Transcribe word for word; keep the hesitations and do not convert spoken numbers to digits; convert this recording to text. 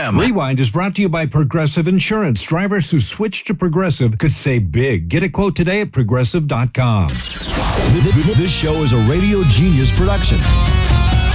M. Rewind is brought to you by Progressive Insurance. Drivers who switch to Progressive could save big. Get a quote today at progressive dot com. This show is a Radio Genius production.